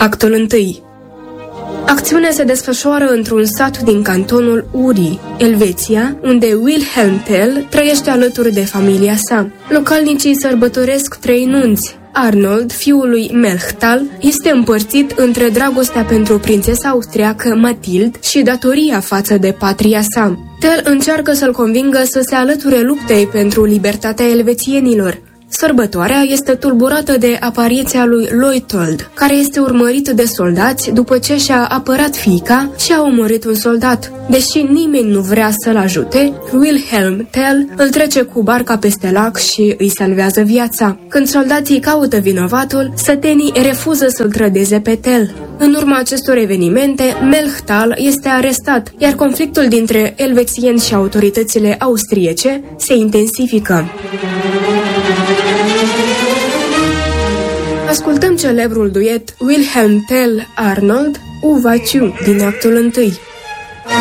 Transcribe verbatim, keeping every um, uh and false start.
Actul unu. Acțiunea se desfășoară într-un sat din cantonul Uri, Elveția, unde Wilhelm Tell trăiește alături de familia sa. Localnicii sărbătoresc trei nunți. Arnold, fiul lui Melchtal, este împărțit între dragostea pentru prințesa austriacă Mathilde și datoria față de patria sa. Tell încearcă să-l convingă să se alăture luptei pentru libertatea elvețienilor. Sărbătoarea este tulburată de apariția lui Leuthold, care este urmărit de soldați după ce și-a apărat fiica și a omorât un soldat. Deși nimeni nu vrea să-l ajute, Wilhelm Tell îl trece cu barca peste lac și îi salvează viața. Când soldații caută vinovatul, sătenii refuză să-l trădeze pe Tell. În urma acestor evenimente, Melchtal este arestat, iar conflictul dintre elvețieni și autoritățile austriece se intensifică. Ascultăm celebrul duet Wilhelm Tell-Arnold, Où vas-tu, din actul unu.